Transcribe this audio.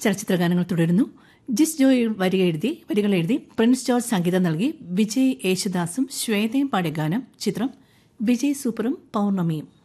ചലച്ചിത്രഗാനങ്ങൾ തുടരുന്നു. ജിസ് ജോയ് വരികൾ എഴുതി പ്രിൻസ് ജോർജ് സംഗീതം നൽകി വിജയ് യേശുദാസും ശ്വേതയും പാടിയ ഗാനം. ചിത്രം വിജയ് സൂപ്പറും പൌർണമിയും.